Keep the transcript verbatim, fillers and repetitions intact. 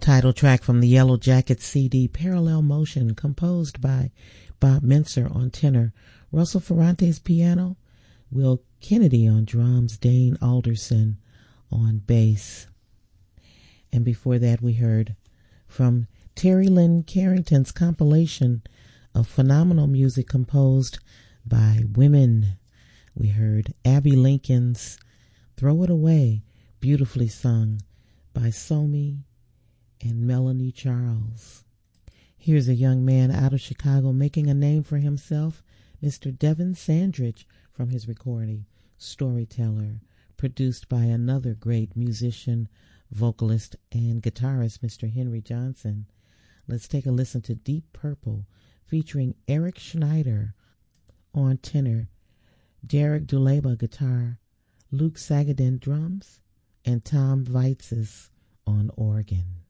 Title track from the Yellow Jacket C D, Parallel Motion, composed by Bob Mintzer on tenor, Russell Ferrante's piano, Will Kennedy on drums, Dane Alderson on bass. And before that we heard from Terry Lynn Carrington's compilation of phenomenal music composed by women. We heard Abby Lincoln's Throw It Away, beautifully sung by Somi and Melanie Charles. Here's a young man out of Chicago making a name for himself, Mister Devin Sandridge, from his recording, Storyteller, produced by another great musician, vocalist, and guitarist, Mister Henry Johnson. Let's take a listen to Deep Purple, featuring Eric Schneider on tenor, Derek Duleba guitar, Luke Sagadin drums, and Tom Veitzes on organ.